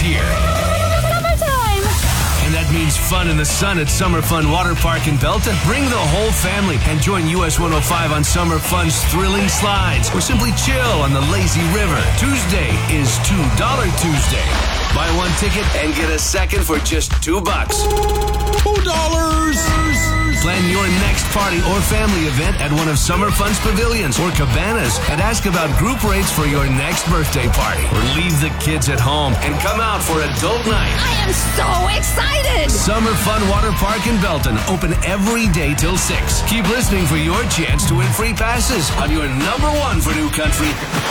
here. Summertime! And that means fun in the sun at Summer Fun Water Park in Belton. Bring the whole family and join US 105 on Summer Fun's thrilling slides, or simply chill on the lazy river. Tuesday is $2 Tuesday. Buy one ticket and get a second for just $2. $2. Plan your next party or family event at one of Summer Fun's pavilions or cabanas, and ask about group rates for your next birthday party. Or leave the kids at home and come out for adult night. I am so excited! Summer Fun Water Park in Belton, open every day till 6. Keep listening for your chance to win free passes on your number one for New Country,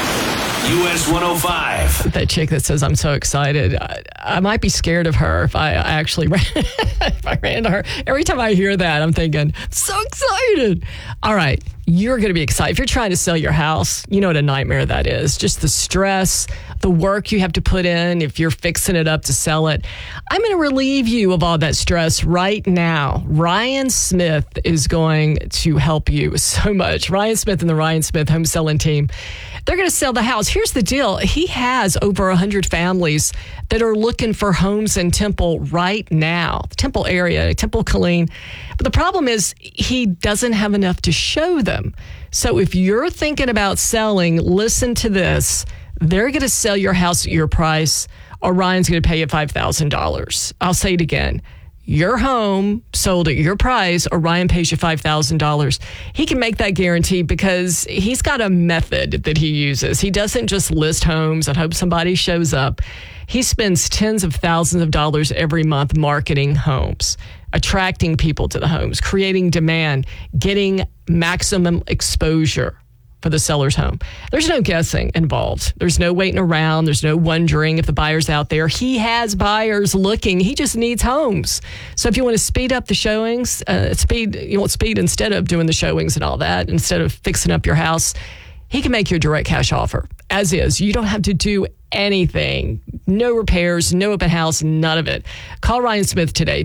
US 105. That chick that says, I'm so excited. I might be scared of her if I actually ran, if I ran to her. Every time I hear that, I'm thinking, so excited. All right. You're going to be excited. If you're trying to sell your house, you know what a nightmare that is. Just the stress, the work you have to put in if you're fixing it up to sell it. I'm going to relieve you of all that stress right now. Ryan Smith is going to help you so much. Ryan Smith and the Ryan Smith home selling team. They're going to sell the house. Here's the deal. He has over 100 families that are looking for homes in Temple right now. The Temple area, Temple, Killeen. But the problem is he doesn't have enough to show them. So if you're thinking about selling, listen to this. They're going to sell your house at your price, or Ryan's going to pay you $5,000. I'll say it again. Your home sold at your price, or Ryan pays you $5,000. He can make that guarantee because he's got a method that he uses. He doesn't just list homes and hope somebody shows up. He spends tens of thousands of dollars every month marketing homes, attracting people to the homes, creating demand, getting maximum exposure for the seller's home. There's no guessing involved. There's no waiting around. There's no wondering if the buyer's out there. He has buyers looking. He just needs homes. So if you want to speed up the showings, you want speed instead of doing the showings and all that, instead of fixing up your house, he can make you a direct cash offer. As is. You don't have to do anything. No repairs, no open house, none of it. Call Ryan Smith today,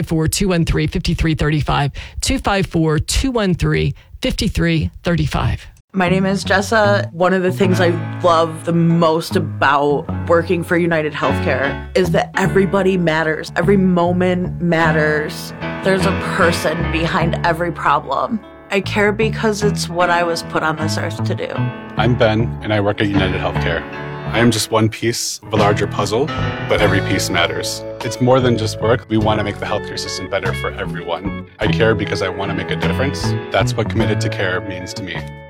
254-213-5335, 254-213-5335. My name is Jessa. One of the things I love the most about working for United Healthcare is that everybody matters. Every moment matters. There's a person behind every problem. I care because it's what I was put on this earth to do. I'm Ben, and I work at United Healthcare. I am just one piece of a larger puzzle, but every piece matters. It's more than just work. We want to make the healthcare system better for everyone. I care because I want to make a difference. That's what committed to care means to me.